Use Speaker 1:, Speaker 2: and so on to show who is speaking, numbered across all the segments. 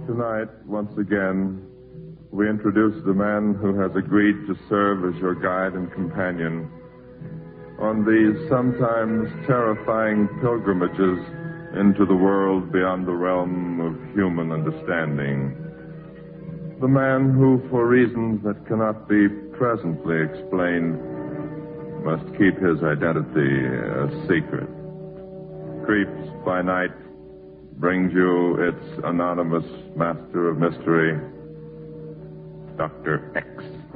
Speaker 1: tonight, once again, we introduce the man who has agreed to serve as your guide and companion on these sometimes terrifying pilgrimages into the world beyond the realm of human understanding. The man who, for reasons that cannot be presently explained, must keep his identity a secret. Creeps by Night brings you its anonymous master of mystery, Dr. X.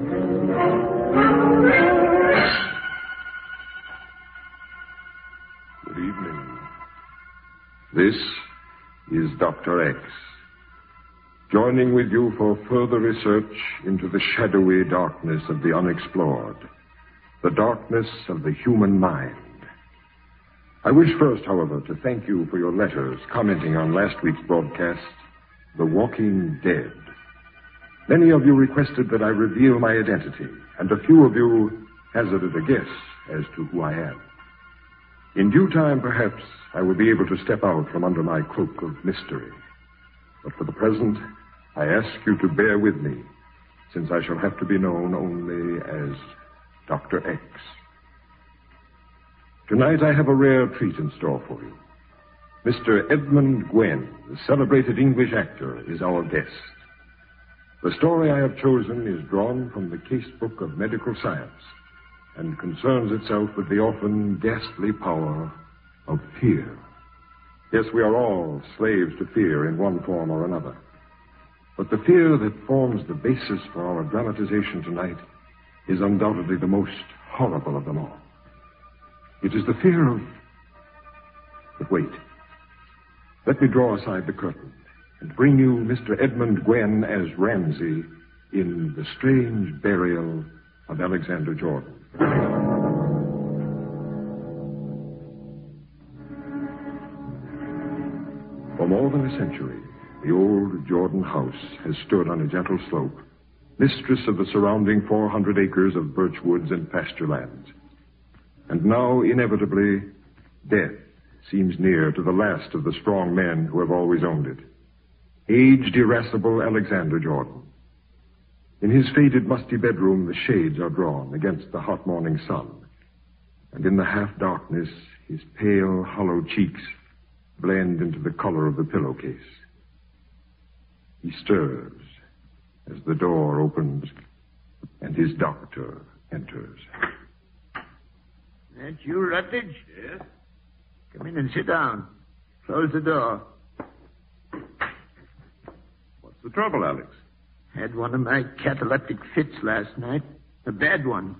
Speaker 2: Good evening. This is Dr. X, joining with you for further research into the shadowy darkness of the unexplored, the darkness of the human mind. I wish first, however, to thank you for your letters commenting on last week's broadcast, The Walking Dead. Many of you requested that I reveal my identity, and a few of you hazarded a guess as to who I am. In due time, perhaps, I will be able to step out from under my cloak of mystery. But for the present, I ask you to bear with me, since I shall have to be known only as Dr. X. Tonight I have a rare treat in store for you. Mr. Edmund Gwenn, the celebrated English actor, is our guest. The story I have chosen is drawn from the casebook of medical science and concerns itself with the often ghastly power of fear. Yes, we are all slaves to fear in one form or another. But the fear that forms the basis for our dramatization tonight is undoubtedly the most horrible of them all. It is the fear of... But wait. Let me draw aside the curtain and bring you Mr. Edmund Gwenn as Ramsey in The Strange Burial of Alexander Jordan. For more than a century, the old Jordan house has stood on a gentle slope, mistress of the surrounding 400 acres of birch woods and pasture lands. And now, inevitably, death seems near to the last of the strong men who have always owned it. Aged, irascible Alexander Jordan. In his faded, musty bedroom, the shades are drawn against the hot morning sun. And in the half-darkness, his pale, hollow cheeks blend into the color of the pillowcase. He stirs as the door opens and his doctor enters.
Speaker 3: That you, Rutledge?
Speaker 4: Yes?
Speaker 3: Come in and sit down. Close the door.
Speaker 4: What's the trouble, Alex?
Speaker 3: Had one of my cataleptic fits last night. A bad one.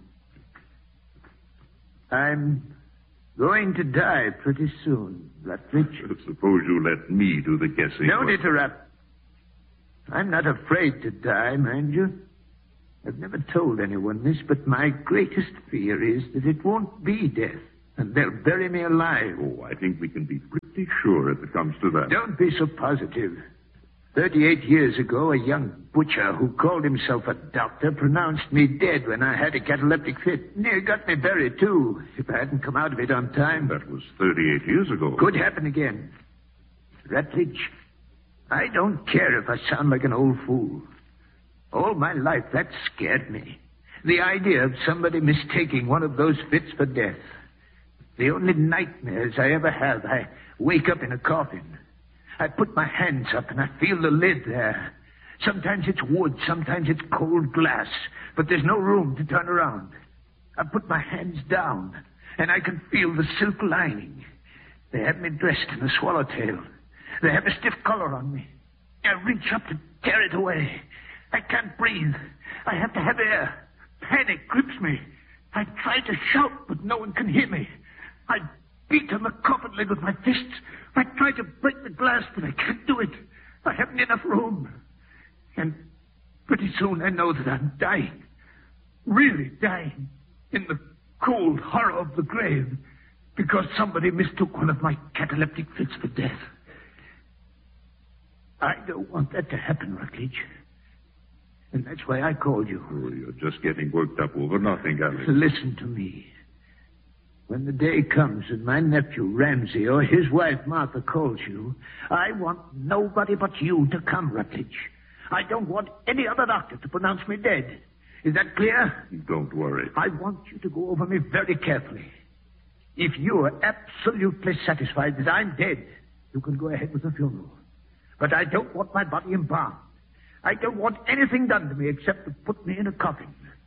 Speaker 3: I'm going to die pretty soon, Rutledge.
Speaker 4: Suppose you let me do the guessing.
Speaker 3: Don't interrupt. I'm not afraid to die, mind you. I've never told anyone this, but my greatest fear is that it won't be death, and they'll bury me alive.
Speaker 4: Oh, I think we can be pretty sure if it comes to that.
Speaker 3: Don't be so positive. 38 years ago, a young butcher who called himself a doctor pronounced me dead when I had a cataleptic fit. Near got me buried, too, if I hadn't come out of it on time.
Speaker 4: That was 38 years ago.
Speaker 3: Could happen again. Rutledge, I don't care if I sound like an old fool. All my life, that scared me. The idea of somebody mistaking one of those fits for death. The only nightmares I ever have, I wake up in a coffin. I put my hands up and I feel the lid there. Sometimes it's wood, sometimes it's cold glass, but there's no room to turn around. I put my hands down and I can feel the silk lining. They have me dressed in a swallowtail. They have a stiff collar on me. I reach up to tear it away. I can't breathe. I have to have air. Panic grips me. I try to shout, but no one can hear me. I beat on the coffin lid with my fists. I try to break the glass, but I can't do it. I haven't enough room. And pretty soon I know that I'm dying. Really dying. In the cold horror of the grave. Because somebody mistook one of my cataleptic fits for death. I don't want that to happen, Rutledge. And that's why I called you.
Speaker 4: Oh, you're just getting worked up over nothing, Alex.
Speaker 3: Listen to me. when the day comes and my nephew Ramsey or his wife Martha calls you, I want nobody but you to come, Rutledge. I don't want any other doctor to pronounce me dead. Is that clear?
Speaker 4: Don't worry.
Speaker 3: I want you to go over me very carefully. If you are absolutely satisfied that I'm dead, you can go ahead with the funeral. But I don't want my body embalmed. I don't want anything done to me except to put me in a coffin.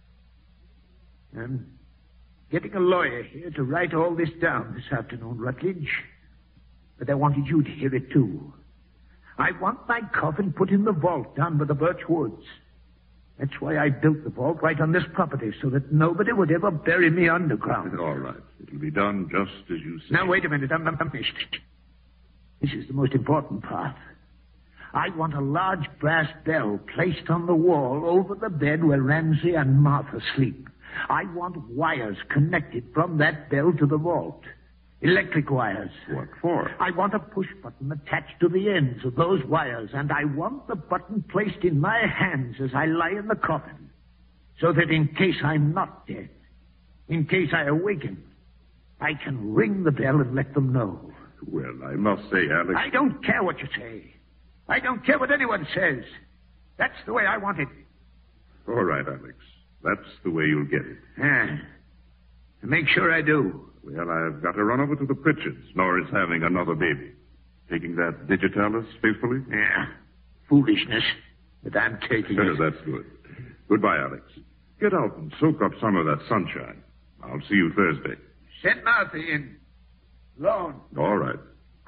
Speaker 3: I'm getting a lawyer here to write all this down this afternoon, Rutledge. But I wanted you to hear it, too. I want my coffin put in the vault down by the birch woods. That's why I built the vault right on this property, so that nobody would ever bury me underground.
Speaker 4: All right. It'll be done just as you say.
Speaker 3: Now, wait a minute. I'm finished. This is the most important part. I want a large brass bell placed on the wall over the bed where Ramsey and Martha sleep. I want wires connected from that bell to the vault. Electric wires.
Speaker 4: What for?
Speaker 3: I want a push button attached to the ends of those wires, and I want the button placed in my hands as I lie in the coffin, so that in case I'm not dead, in case I awaken, I can ring the bell and let them know.
Speaker 4: Well, I must say, Alex...
Speaker 3: I don't care what you say. I don't care what anyone says. That's the way I want it.
Speaker 4: All right, Alex. That's the way you'll get it.
Speaker 3: Yeah. Make sure I do.
Speaker 4: Well, I've got to run over to the Pritchards. Nora's having another baby. Taking that digitalis faithfully?
Speaker 3: Yeah. Foolishness. But I'm taking it.
Speaker 4: That's good. Goodbye, Alex. Get out and soak up some of that sunshine. I'll see you Thursday.
Speaker 3: Send Martha in. Alone.
Speaker 4: All right.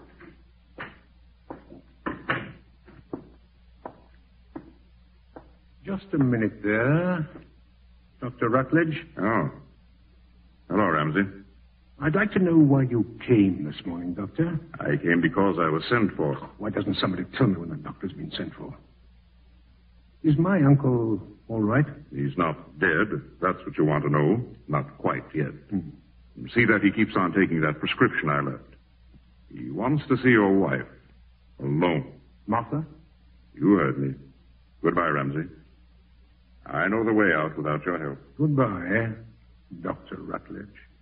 Speaker 5: Just a minute there. Dr. Rutledge?
Speaker 4: Oh. Hello, Ramsey.
Speaker 5: I'd like to know why you came this morning, Doctor.
Speaker 4: I came because I was sent for.
Speaker 5: Why doesn't somebody tell me when the doctor's been sent for? Is my uncle all right?
Speaker 4: He's not dead. That's what you want to know. Not quite yet. See that he keeps on taking that prescription I left. He wants to see your wife. Alone.
Speaker 5: Martha?
Speaker 4: You heard me. Goodbye, Ramsey. I know the way out without your help.
Speaker 5: Goodbye, Dr. Rutledge.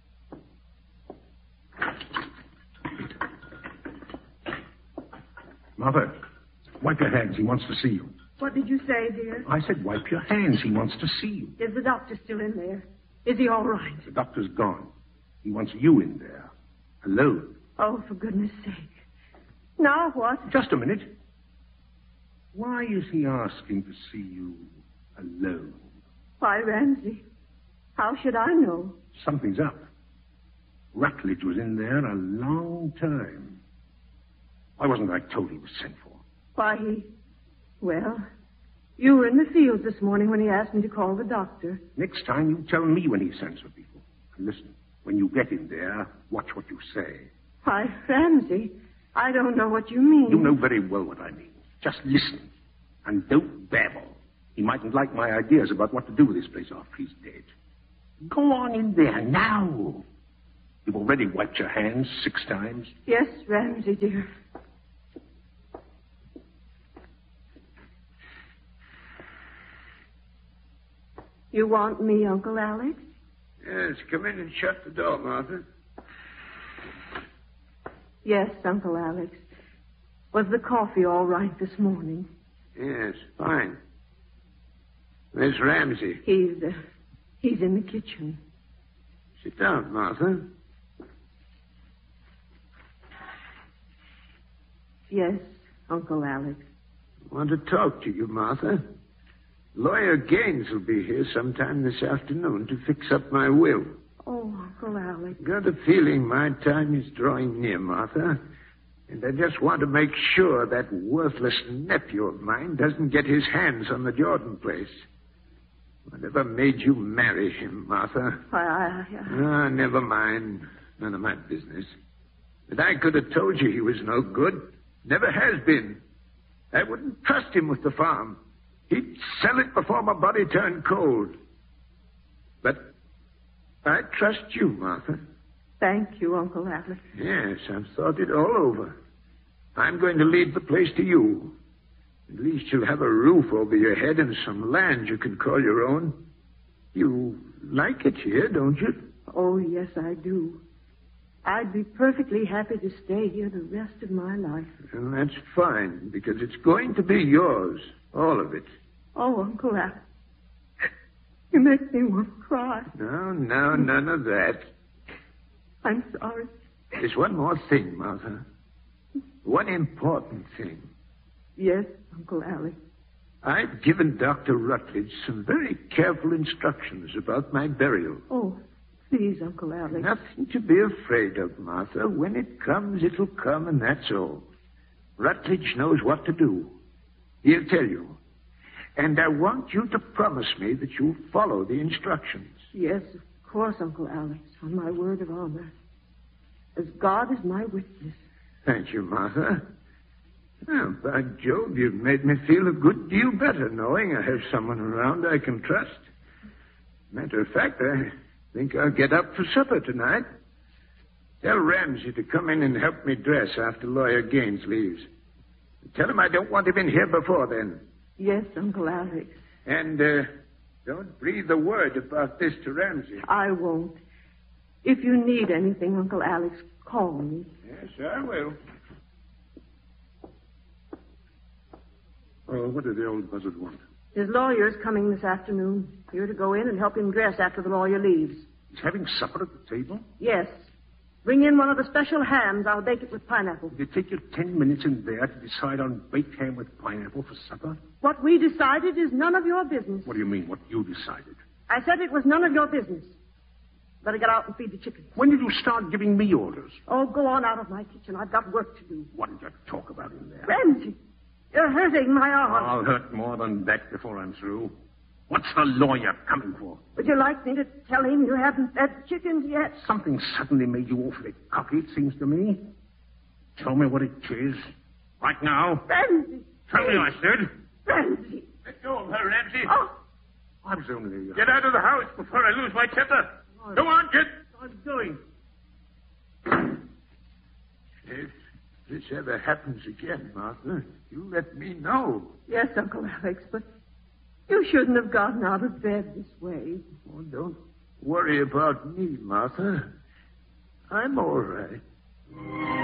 Speaker 5: Martha, wipe your hands. He wants to see you.
Speaker 6: What did you say, dear?
Speaker 5: I said wipe your hands. He wants to see you.
Speaker 6: Is the doctor still in there? Is he all right?
Speaker 5: The doctor's gone. He wants you in there. Alone.
Speaker 6: Oh, for goodness sake. Now what?
Speaker 5: Just a minute. Why is he asking to see you alone?
Speaker 6: Why, Ramsey, how should I know?
Speaker 5: Something's up. Rutledge was in there a long time. Why wasn't I told he was sent for?
Speaker 6: Why, well, you were in the fields this morning when he asked me to call the doctor.
Speaker 5: Next time you tell me when he sends for people. And listen, when you get in there, watch what you say.
Speaker 6: Why, Ramsey, I don't know what you mean.
Speaker 5: You know very well what I mean. Just listen. And don't babble. He mightn't like my ideas about what to do with this place after he's dead. Go on in there now. You've already wiped your hands 6 times.
Speaker 6: Yes, Ramsey, dear. You want me, Uncle Alex?
Speaker 3: Yes, come in and shut the door, Martha.
Speaker 6: Yes, Uncle Alex. Was the coffee all right this morning?
Speaker 3: Yes, fine. Where's Ramsey?
Speaker 6: He's in the kitchen.
Speaker 3: Sit down, Martha.
Speaker 6: Yes, Uncle Alex.
Speaker 3: I want to talk to you, Martha. Lawyer Gaines will be here sometime this afternoon to fix up my will.
Speaker 6: Oh, Uncle Alex.
Speaker 3: Got a feeling my time is drawing near, Martha. And I just want to make sure that worthless nephew of mine doesn't get his hands on the Jordan place. Whatever made you marry him, Martha? Never mind. None of my business. But I could have told you he was no good. Never has been. I wouldn't trust him with the farm. He'd sell it before my body turned cold. But I trust you, Martha.
Speaker 6: Thank you, Uncle Alex.
Speaker 3: Yes, I've thought it all over. I'm going to leave the place to you. At least you'll have a roof over your head and some land you can call your own. You like it here, don't you?
Speaker 6: Oh, yes, I do. I'd be perfectly happy to stay here the rest of my life.
Speaker 3: And that's fine, because it's going to be yours, all of it.
Speaker 6: Oh, Uncle Alex, you make me want to cry.
Speaker 3: No, none of that.
Speaker 6: I'm sorry.
Speaker 3: There's one more thing, Martha. One important thing.
Speaker 6: Yes, Uncle Alex.
Speaker 3: I've given Dr. Rutledge some very careful instructions about my burial.
Speaker 6: Oh, please, Uncle Alex.
Speaker 3: Nothing to be afraid of, Martha. When it comes, it'll come, and that's all. Rutledge knows what to do. He'll tell you. And I want you to promise me that you'll follow the instructions.
Speaker 6: Yes, of course, Uncle Alex, on my word of honor. As God is my witness.
Speaker 3: Thank you, Martha. Well, by Jove, you've made me feel a good deal better knowing I have someone around I can trust. Matter of fact, I think I'll get up for supper tonight. Tell Ramsey to come in and help me dress after Lawyer Gaines leaves. Tell him I don't want him in here before then.
Speaker 6: Yes, Uncle Alex.
Speaker 3: And don't breathe a word about this to Ramsey.
Speaker 6: I won't. If you need anything, Uncle Alex, call me.
Speaker 3: Yes, I will.
Speaker 5: Oh, what did the old buzzard want?
Speaker 6: His lawyer's coming this afternoon. You're to go in and help him dress after the lawyer leaves.
Speaker 5: He's having supper at the table?
Speaker 6: Yes. Bring in one of the special hams. I'll bake it with pineapple.
Speaker 5: Did it take you 10 minutes in there to decide on baked ham with pineapple for supper?
Speaker 6: What we decided is none of your business.
Speaker 5: What do you mean, what you decided?
Speaker 6: I said it was none of your business. Better get out and feed the chickens.
Speaker 5: When did you start giving me orders?
Speaker 6: Oh, go on out of my kitchen. I've got work to do.
Speaker 5: What did you talk about in there?
Speaker 6: Ramsey, you're hurting my arm.
Speaker 5: I'll hurt more than that before I'm through. What's the lawyer coming for?
Speaker 6: Would you like me to tell him you haven't fed the chickens yet?
Speaker 5: Something suddenly made you awfully cocky, it seems to me. Tell me what it is. Right now.
Speaker 6: Ramsey!
Speaker 5: Tell me, I said.
Speaker 6: Ramsey!
Speaker 5: Let go of her, Ramsey.
Speaker 6: Oh!
Speaker 5: I was only...
Speaker 4: Get out of the house before I lose my temper. Go on, kid.
Speaker 5: I'm going.
Speaker 3: If this ever happens again, Martha, you let me know.
Speaker 6: Yes, Uncle Alex, but you shouldn't have gotten out of bed this way.
Speaker 3: Oh, don't worry about me, Martha. I'm all right.